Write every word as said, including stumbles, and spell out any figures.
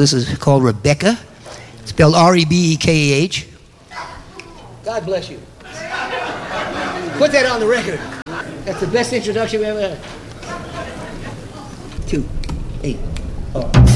This is called Rebecca, spelled R E B E K A H. God bless you. Put that on the record. That's the best introduction we ever had. Two, eight. Oh.